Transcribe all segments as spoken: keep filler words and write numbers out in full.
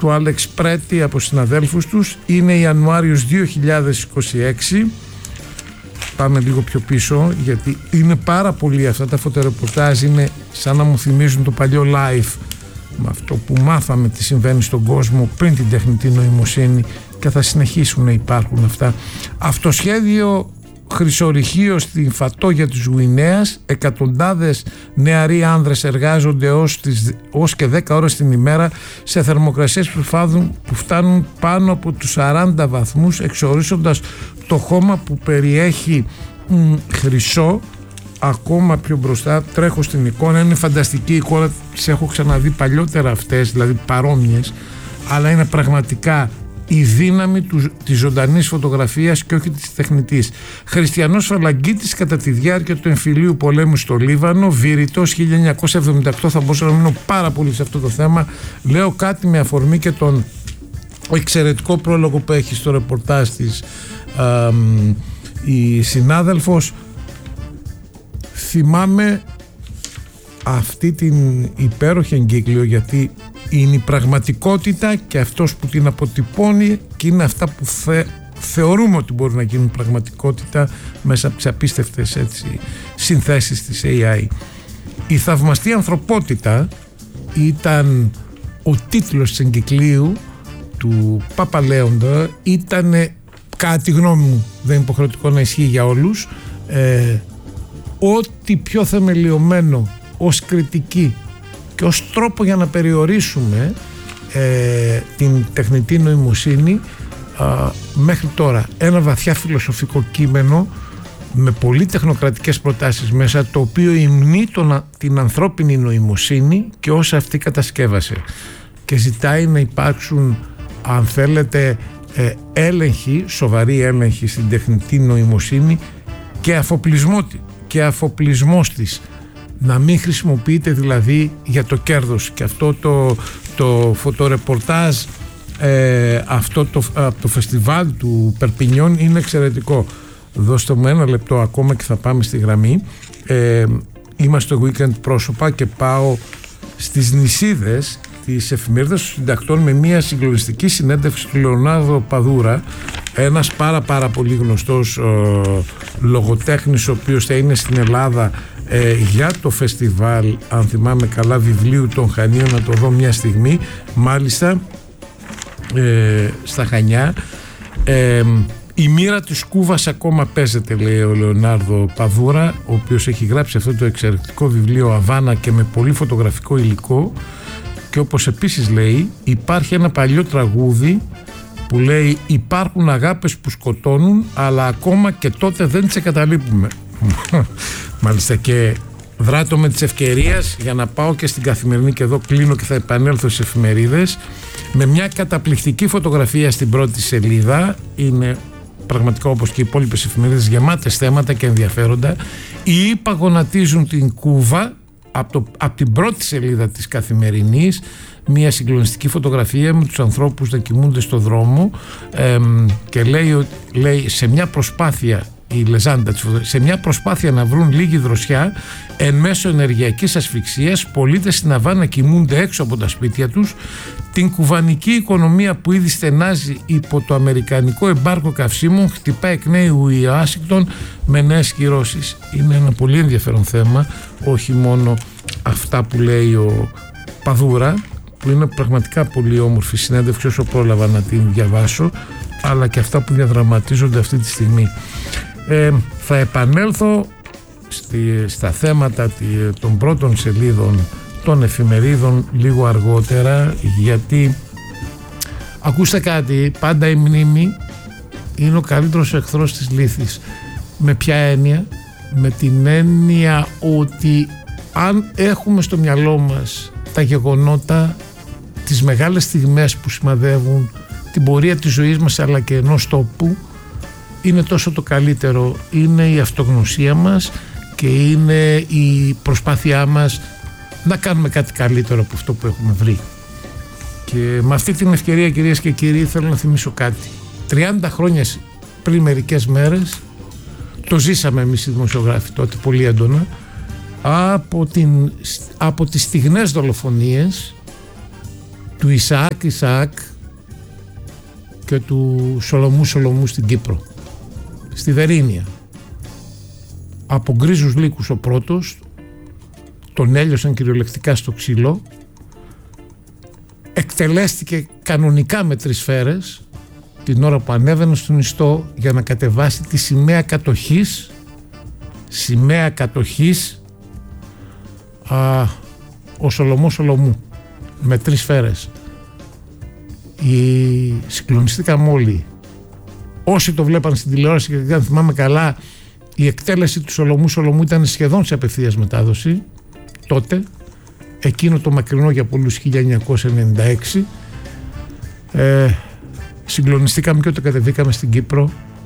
του Άλεξ Πρέτη από συναδέλφους τους. Είναι Ιανουάριος δύο χιλιάδες είκοσι έξι. Πάμε λίγο πιο πίσω, γιατί είναι πάρα πολύ αυτά τα φωτερεπορτάζ, είναι σαν να μου θυμίζουν το παλιό Life, με αυτό που μάθαμε τι συμβαίνει στον κόσμο πριν την τεχνητή νοημοσύνη, και θα συνεχίσουν να υπάρχουν αυτά. Αυτοσχέδιο χρυσορυχείο στην Φατόγια της Γουινέας, εκατοντάδες νεαροί άνδρες εργάζονται ως, τις, ως και δέκα ώρες την ημέρα σε θερμοκρασίες που, φάδουν, που φτάνουν πάνω από τους σαράντα βαθμούς, εξορίσσοντας το χώμα που περιέχει μ, χρυσό. Ακόμα πιο μπροστά τρέχω στην εικόνα, είναι φανταστική εικόνα, τις έχω ξαναδεί παλιότερα αυτές, δηλαδή παρόμοιες, αλλά είναι πραγματικά η δύναμη του, της ζωντανής φωτογραφίας και όχι της τεχνητής. Χριστιανός φαλαγγίτης κατά τη διάρκεια του εμφυλίου πολέμου στο Λίβανο, Βηρητός χίλια εννιακόσια εβδομήντα οκτώ. Θα μπορούσα να μείνω πάρα πολύ σε αυτό το θέμα. Λέω κάτι με αφορμή και τον εξαιρετικό πρόλογο που έχει στο ρεπορτάζ της α, η συνάδελφος. Θυμάμαι αυτή την υπέροχη εγκύκλιο, γιατί είναι η πραγματικότητα και αυτός που την αποτυπώνει, και είναι αυτά που θε, θεωρούμε ότι μπορούν να γίνουν πραγματικότητα μέσα από τις απίστευτες έτσι, συνθέσεις της έι άι. Η θαυμαστή ανθρωπότητα ήταν ο τίτλος της εγκυκλίου του Παπαλέοντα. Ήταν, κατά τη γνώμη μου, δεν είναι υποχρεωτικό να ισχύει για όλους, ε, ό,τι πιο θεμελιωμένο ως κριτική και ως τρόπο για να περιορίσουμε ε, την τεχνητή νοημοσύνη α, μέχρι τώρα. Ένα βαθιά φιλοσοφικό κείμενο με πολύ τεχνοκρατικές προτάσεις μέσα, το οποίο υμνεί τον, την ανθρώπινη νοημοσύνη και όσα αυτή κατασκεύασε, και ζητάει να υπάρξουν, αν θέλετε, ε, έλεγχοι, σοβαροί έλεγχοι στην τεχνητή νοημοσύνη και αφοπλισμό, και αφοπλισμός της, να μην χρησιμοποιείται δηλαδή για το κέρδος. Και αυτό το, το φωτορεπορτάζ ε, αυτό το, το φεστιβάλ του Περπινιών είναι εξαιρετικό. Δώστε μου ένα λεπτό ακόμα και θα πάμε στη γραμμή. ε, Είμαστε στο Weekend πρόσωπα και πάω στις νησίδες της εφημερίδας των συντακτών με μια συγκλονιστική συνέντευξη του Λεωνάρδο Παδούρα, ένας πάρα πάρα πολύ γνωστός ε, λογοτέχνης, ο οποίος θα είναι στην Ελλάδα ε, για το φεστιβάλ, αν θυμάμαι καλά, βιβλίου των Χανίων, να το δω μια στιγμή, μάλιστα ε, στα Χανιά. ε, η μοίρα της Κούβας ακόμα παίζεται, λέει ο Λεωνάρδο Παδούρα, ο οποίος έχει γράψει αυτό το εξαιρετικό βιβλίο Αβάνα και με πολύ φωτογραφικό υλικό. Και όπως επίσης λέει, υπάρχει ένα παλιό τραγούδι που λέει «Υπάρχουν αγάπες που σκοτώνουν, αλλά ακόμα και τότε δεν τις εγκαταλείπουμε». Μάλιστα, και δράτω με τις ευκαιρίες για να πάω και στην Καθημερινή, και εδώ κλείνω και θα επανέλθω στις εφημερίδες, με μια καταπληκτική φωτογραφία στην πρώτη σελίδα. Είναι πραγματικά, όπως και οι υπόλοιπες εφημερίδες, γεμάτες θέματα και ενδιαφέροντα. Οι ΗΠΑ γονατίζουν την Κούβα. Από, το, από την πρώτη σελίδα της Καθημερινής, μια συγκλονιστική φωτογραφία με τους ανθρώπους να κοιμούνται στο δρόμο, ε, και λέει, λέει σε μια προσπάθεια, η λεζάντα της φωτογραφίας, σε μια προσπάθεια να βρουν λίγη δροσιά εν μέσω ενεργειακής ασφυξίας, πολίτες στην Αβάνα κοιμούνται έξω από τα σπίτια τους. Την κουβανική οικονομία που ήδη στενάζει υπό το αμερικανικό εμπάργκο καυσίμων χτυπά εκ νέου η Ουάσιγκτον με νέες κυρώσεις. Είναι ένα πολύ ενδιαφέρον θέμα, όχι μόνο αυτά που λέει ο Παδούρα, που είναι πραγματικά πολύ όμορφη συνέντευξη όσο πρόλαβα να την διαβάσω, αλλά και αυτά που διαδραματίζονται αυτή τη στιγμή. Ε, θα επανέλθω στη, στα θέματα των πρώτων σελίδων των εφημερίδων λίγο αργότερα, γιατί ακούστε κάτι, πάντα η μνήμη είναι ο καλύτερος εχθρός της λύθης. Με ποια έννοια? Με την έννοια ότι αν έχουμε στο μυαλό μας τα γεγονότα, τις μεγάλες στιγμές που σημαδεύουν την πορεία της ζωής μας αλλά και ενός τόπου, είναι τόσο το καλύτερο. Είναι η αυτογνωσία μας και είναι η προσπάθειά μας να κάνουμε κάτι καλύτερο από αυτό που έχουμε βρει. Και με αυτή την ευκαιρία, κυρίες και κύριοι, θέλω να θυμίσω κάτι. τριάντα χρόνια πριν μερικές μέρες, το ζήσαμε εμείς οι δημοσιογράφοι τότε πολύ έντονα, από, την, από τις στιγνές δολοφονίες του Ισαάκ Ισαάκ και του Σολομού Σολομού στην Κύπρο, στη Δερίνια. Από γκρίζους λύκους ο πρώτος, τον έλειωσαν κυριολεκτικά στο ξύλο, εκτελέστηκε κανονικά με τρεις σφαίρες την ώρα που ανέβαινε στον ιστό για να κατεβάσει τη σημαία κατοχής, σημαία κατοχής α, ο Σολομός Σολομού με τρεις σφαίρες. Οι... συγκλονιστήκαμε όλοι όσοι το βλέπαν στην τηλεόραση, γιατί αν θυμάμαι καλά η εκτέλεση του Σολομού Σολομού ήταν σχεδόν σε απευθείας μετάδοση τότε, εκείνο το μακρινό για πολλούς χίλια εννιακόσια ενενήντα έξι. ε, συγκλονιστήκαμε και όταν κατεβήκαμε στην Κύπρο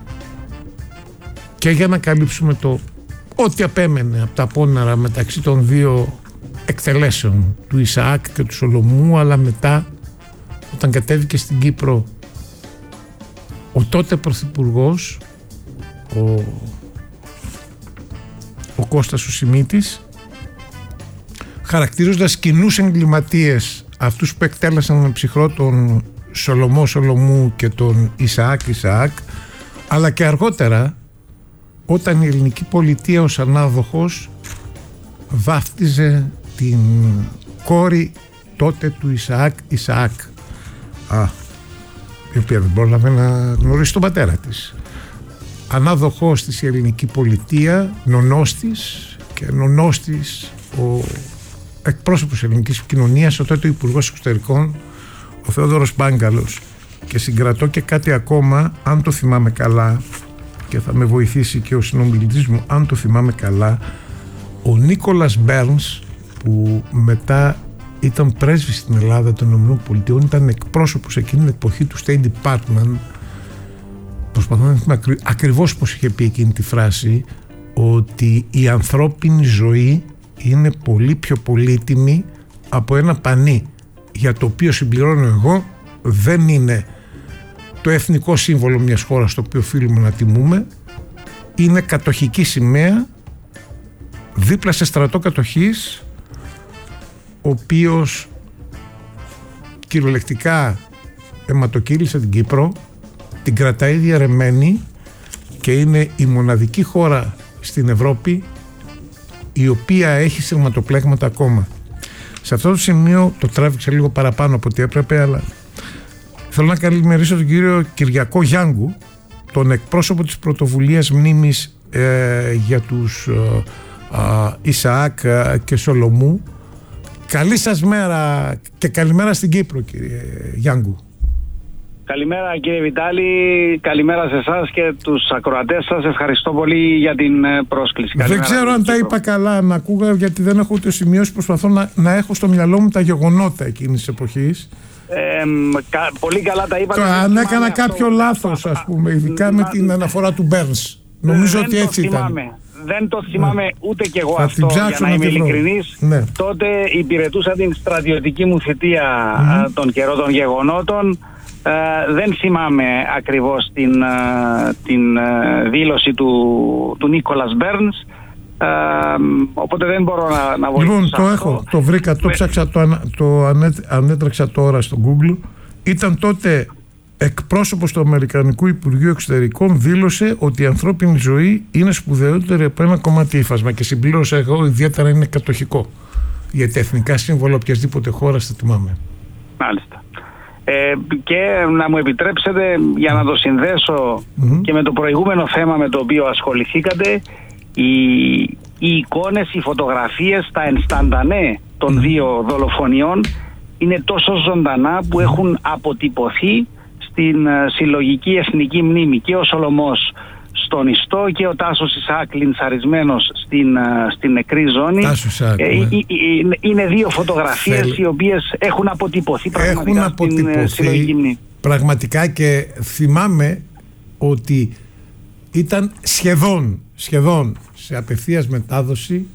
και για να καλύψουμε το ό,τι απέμενε από τα απόνερα μεταξύ των δύο εκτελέσεων του Ισαάκ και του Σολομού, αλλά μετά όταν κατέβηκε στην Κύπρο ο τότε πρωθυπουργός ο, ο Κώστας ο Σιμίτης, χαρακτηρίζοντας κοινούς εγκληματίες αυτούς που εκτέλεσαν με ψυχρό τον Σολομό Σολομού και τον Ισαάκ Ισαάκ, αλλά και αργότερα όταν η ελληνική πολιτεία ως ανάδοχος βάφτιζε την κόρη τότε του Ισαάκ Ισαάκ, α, η οποία δεν πρόλαβε να γνωρίσει τον πατέρα της. Ανάδοχος της η ελληνική πολιτεία, νονός της, και νονός της ο εκπρόσωπος της ελληνικής κοινωνίας, ο τότε υπουργός εξωτερικών, ο Θεόδωρος Μπάγκαλος. Και συγκρατώ και κάτι ακόμα, αν το θυμάμαι καλά, και θα με βοηθήσει και ο συνομιλητής μου, αν το θυμάμαι καλά, ο Νίκολας Μπέρνς, που μετά ήταν πρέσβης στην Ελλάδα των ΗΠΑ, ήταν εκπρόσωπος εκείνη την εποχή του State Department. Προσπαθώ να θυμάμαι ακρι, ακριβώς πως είχε πει εκείνη τη φράση, ότι η ανθρώπινη ζωή είναι πολύ πιο πολύτιμη από ένα πανί, για το οποίο, συμπληρώνω εγώ, δεν είναι το εθνικό σύμβολο μιας χώρας το οποίο οφείλουμε να τιμούμε, είναι κατοχική σημαία δίπλα σε στρατό κατοχής, ο οποίος κυριολεκτικά αιματοκύλησε την Κύπρο, την κρατάει διαρρεμένη και είναι η μοναδική χώρα στην Ευρώπη η οποία έχει σειρματοπλέγματα ακόμα. Σε αυτό το σημείο το τράβηξα λίγο παραπάνω από ό,τι έπρεπε, αλλά θέλω να καλημερίσω τον κύριο Κυριακό Γιάνγκου, τον εκπρόσωπο της πρωτοβουλίας μνήμης ε, για τους ε, ε, Ισαάκ και Σολομού. Καλή σας μέρα και καλημέρα στην Κύπρο, κύριε Γιάνγκου. Καλημέρα κύριε Βιτάλη, καλημέρα σε εσάς και τους ακροατές σας. Ευχαριστώ πολύ για την πρόσκληση. Δεν ξέρω αν τα είπα καλά να ακούγα, γιατί δεν έχω ούτε σημειώσει. Προσπαθώ να, να έχω στο μυαλό μου τα γεγονότα εκείνης της εποχής. Ε, κα, πολύ καλά τα είπατε. Αν έκανα κάποιο αυτό, λάθος, ας πούμε, ειδικά με την αναφορά του Μπέρνς. Νομίζω ότι έτσι ήταν. Δεν το θυμάμαι ναι. ούτε κι εγώ θα αυτό, για να είμαι ειλικρινής. Ναι. Τότε υπηρετούσα την στρατιωτική μου θητεία mm. τον καιρό των γεγονότων. Uh, δεν θυμάμαι ακριβώς την, uh, την uh, δήλωση του, του Νίκολας Μπέρνς, uh, οπότε δεν μπορώ να, να βοηθήσω. Λοιπόν, το αυτό. έχω, το βρήκα, το ψάξα, το, το ανέτρεξα τώρα στο Google. Ήταν τότε εκπρόσωπος του Αμερικανικού Υπουργείου Εξωτερικών, δήλωσε ότι η ανθρώπινη ζωή είναι σπουδαιότερη από ένα κομμάτι ύφασμα, και συμπλήρωσα εγώ, ιδιαίτερα είναι κατοχικό, γιατί εθνικά σύμβολα οποιασδήποτε χώρας θα τιμάμε. Μάλιστα. Ε, και να μου επιτρέψετε, για να το συνδέσω mm-hmm. και με το προηγούμενο θέμα με το οποίο ασχοληθήκατε, οι, οι εικόνες, οι φωτογραφίες, τα ενσταντανέ των mm-hmm. δύο δολοφονιών είναι τόσο ζωντανά που έχουν αποτυπωθεί στην uh, συλλογική εθνική μνήμη. Και ο Σολομός στον ιστό και ο Τάσος Ισαάκ λιντσαρισμένος στην, uh, στην νεκρή ζώνη. Ισαάκ, ε, ναι. ε, ε, είναι δύο φωτογραφίες Θέλ... οι οποίες έχουν αποτυπωθεί πραγματικά έχουν αποτυπωθεί, στην uh, συλλογική μνήμη. Πραγματικά, και θυμάμαι ότι ήταν σχεδόν, σχεδόν σε απευθείας μετάδοση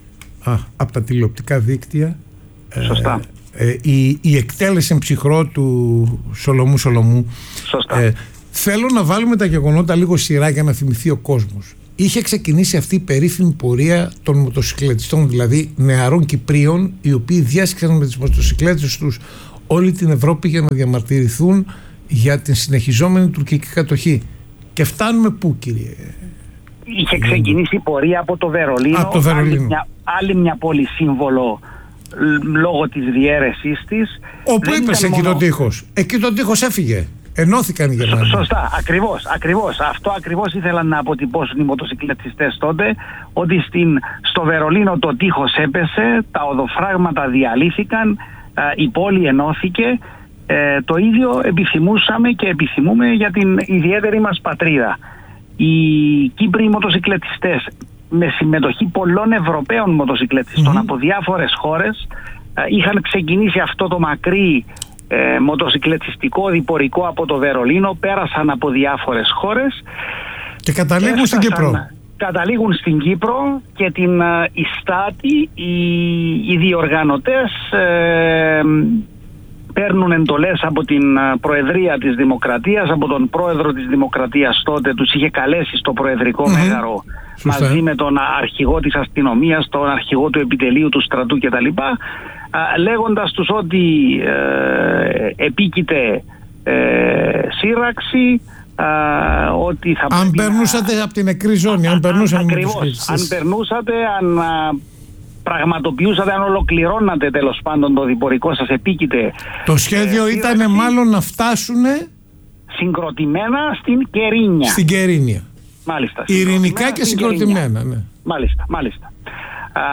α, από τα τηλεοπτικά δίκτυα. Σωστά. Ε, ε, η, η εκτέλεση ψυχρό του Σολομού Σολομού. Σωστά. Ε, θέλω να βάλουμε τα γεγονότα λίγο σειρά για να θυμηθεί ο κόσμος. Είχε ξεκινήσει αυτή η περίφημη πορεία των μοτοσυκλετιστών, δηλαδή νεαρών Κυπρίων, οι οποίοι διάσκησαν με τις μοτοσυκλέτες τους όλη την Ευρώπη για να διαμαρτυρηθούν για την συνεχιζόμενη τουρκική κατοχή. Και φτάνουμε πού, κύριε? Είχε ξεκινήσει η πορεία από το Βερολίνο, από το Βερολίνο. Άλλη, μια, άλλη μια πόλη σύμβολο λόγω της διαίρεσής της. Όπου έπεσε εκεί μόνο... το τείχος. Εκεί το τείχος έφυγε. Ενώθηκαν οι Γερμανοί. Σωστά, ακριβώς, ακριβώς. Αυτό ακριβώς ήθελαν να αποτυπώσουν οι μοτοσυκλετιστές τότε, ότι στην, στο Βερολίνο το τείχος έπεσε, τα οδοφράγματα διαλύθηκαν, η πόλη ενώθηκε. Ε, το ίδιο επιθυμούσαμε και επιθυμούμε για την ιδιαίτερη μας πατρίδα. Οι Κύπροι μοτοσυκλετιστές, με συμμετοχή πολλών Ευρωπαίων μοτοσυκλετιστών mm-hmm. από διάφορες χώρες, ε, είχαν ξεκινήσει αυτό το μακρύ ε, μοτοσυκλετιστικό διπορικό από το Βερολίνο, πέρασαν από διάφορες χώρες και καταλήγουν έφτασαν, στην Κύπρο. Καταλήγουν στην Κύπρο και την ε, ιστάτη οι, οι διοργανωτές ε, παίρνουν εντολές από την Προεδρία της Δημοκρατίας, από τον πρόεδρο της Δημοκρατίας τότε, τους είχε καλέσει στο Προεδρικό mm-hmm. Μέγαρο Σωστά. μαζί με τον αρχηγό της αστυνομίας, τον αρχηγό του επιτελείου του στρατού κτλ, λέγοντας τους ότι ε, επίκειται ε, σύραξη, ε, ότι θα αν περνούσατε να... από την νεκρή ζώνη, αν περνούσατε, ακριβώς, αν περνούσατε, αν πραγματοποιούσατε, αν ολοκληρώνατε τέλος πάντων το διπορικό σας, επίκειται. Το σχέδιο ε, ήταν μάλλον να φτάσουν συγκροτημένα στην Κερίνια. Στην Κερίνια. Μάλιστα. Ειρηνικά και συγκροτημένα, ναι. Μάλιστα, μάλιστα. Α,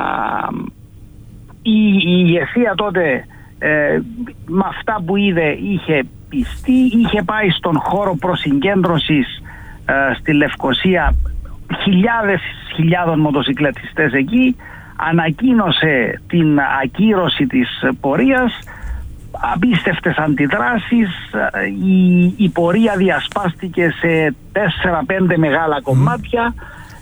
η, η ηγεσία τότε ε, με αυτά που είδε είχε πιστεί, είχε πάει στον χώρο προσυγκέντρωσης ε, στη Λευκοσία, χιλιάδες χιλιάδων μοτοσυκλετιστές εκεί, ανακοίνωσε την ακύρωση της πορείας, απίστευτες αντιδράσεις, η, η πορεία διασπάστηκε σε τέσσερα πέντε μεγάλα κομμάτια,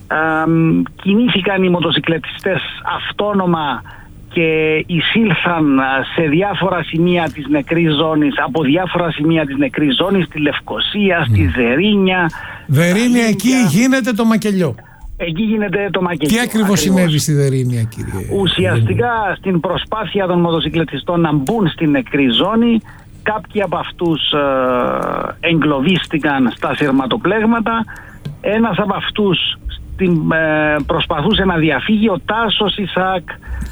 ε, κινήθηκαν οι μοτοσυκλετιστές αυτόνομα και εισήλθαν σε διάφορα σημεία της νεκρής ζώνης, από διάφορα σημεία της νεκρής ζώνης, στη Λευκοσία, στη Δερίνια. Δερίνια, εκεί γίνεται το μακελιό. Εκεί γίνεται το μακελιό. Τι ακριβώς συνέβη στη Δερίνια, κύριε? Ουσιαστικά στην προσπάθεια των μοτοσυκλετιστών να μπουν στην νεκρή ζώνη, κάποιοι από αυτούς ε, εγκλωβίστηκαν στα σειρματοπλέγματα. Ένας από αυτούς την, ε, προσπαθούσε να διαφύγει, ο Τάσος Ισακ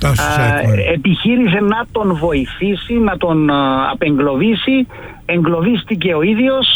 ε, επιχείρησε να τον βοηθήσει, να τον ε, απεγκλωβίσει. Εγκλωβίστηκε ο ίδιος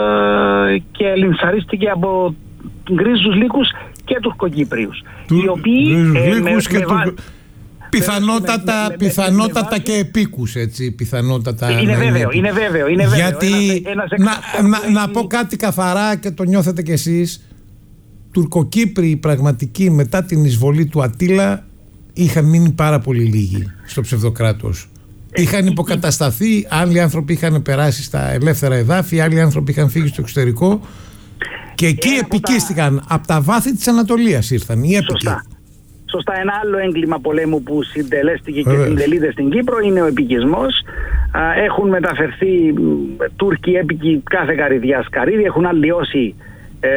ε, και λιντσαρίστηκε από γκρίζους λύκους και τουρκοκύπριους, του, οι οποίοι ε, με, και με, του... με, πιθανότατα, με, με, πιθανότατα με, και επίκους, έτσι, πιθανότατα. Είναι βέβαιο, είναι βέβαιο, είναι βέβαιο. Γιατί ένας, ένας να, να, να πω κάτι καθαρά και το νιώθετε κι εσείς, Τουρκοκύπριοι πραγματικοί μετά την εισβολή του Ατήλα είχαν μείνει πάρα πολύ λίγοι στο ψευδοκράτος. Είχαν υποκατασταθεί, άλλοι άνθρωποι είχαν περάσει στα ελεύθερα εδάφη, άλλοι άνθρωποι είχαν φύγει στο εξωτερικό και εκεί ε, επικίστηκαν, τα... από τα βάθη της Ανατολίας ήρθαν οι έπικοι. Σωστά. Σωστά, ένα άλλο έγκλημα πολέμου που συντελέστηκε και συντελείται στην Κύπρο είναι ο επικισμός. Έχουν μεταφερθεί Τούρκοι έπικοι κάθε καρυδιά σκαρίδι, έχουν αλλοιώσει ε,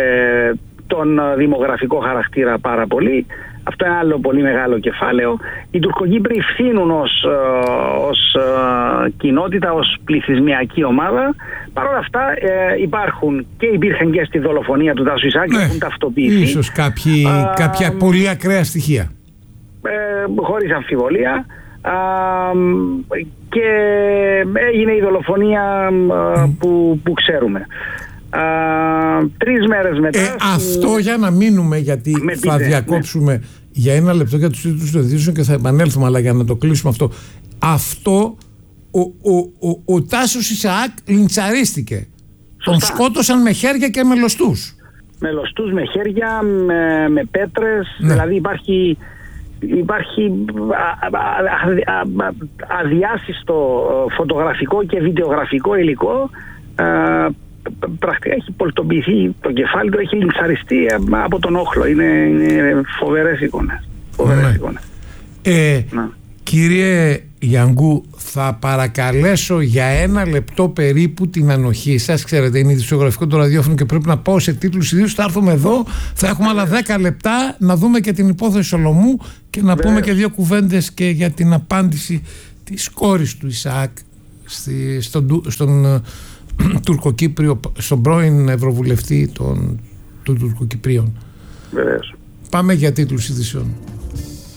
τον δημογραφικό χαρακτήρα πάρα πολύ. Αυτό είναι άλλο πολύ μεγάλο κεφάλαιο. Οι Τουρκοκύπροι φθήνουν ως, ως κοινότητα, ως πληθυσμιακή ομάδα. Παρ' όλα αυτά ε, υπάρχουν και υπήρχαν και στη δολοφονία του Τάσου Ισάκη, ναι, έχουν ταυτοποιηθεί. Ίσως κάποιοι, Α, κάποια πολύ ακραία στοιχεία. Ε, χωρίς αμφιβολία. Α, και έγινε η δολοφονία mm. που, που ξέρουμε. Α, τρεις μέρες μετά. Ε, αυτό για να μείνουμε, γιατί θα πείτε, διακόψουμε ναι. για ένα λεπτό για τους τίτλους των ειδήσεων και θα επανέλθουμε, αλλά για να το κλείσουμε αυτό. Αυτό ο, ο, ο, ο Τάσος Ισαάκ λιντσαρίστηκε. Σωστά. Τον σκότωσαν με χέρια και με λωστούς. Με λωστούς, με χέρια, με, με πέτρες. Ναι. Δηλαδή υπάρχει, υπάρχει αδιάσυστο φωτογραφικό και βιντεογραφικό υλικό. Πρακτικά έχει πολτοποιηθεί το κεφάλι του, έχει λιντσαριστεί από τον όχλο. Είναι, είναι φοβερές εικόνες. Φοβερές ναι. εικόνες. Ε, ναι. Κύριε Γιανγκού, θα παρακαλέσω για ένα λεπτό περίπου την ανοχή σας. Ξέρετε, είναι ειδησιογραφικό το ραδιόφωνο και πρέπει να πάω σε τίτλους ειδήσεων. Θα έρθουμε εδώ, θα έχουμε άλλα δέκα λεπτά να δούμε και την υπόθεση Σολομού και να Βεβαίως. πούμε και δύο κουβέντες και για την απάντηση της κόρης του Ισαάκ στη, στον, στον Τουρκοκύπριο, στον πρώην Ευρωβουλευτή των, των Τουρκοκυπρίων. Βεβαίως. Πάμε για τίτλους ειδησιών.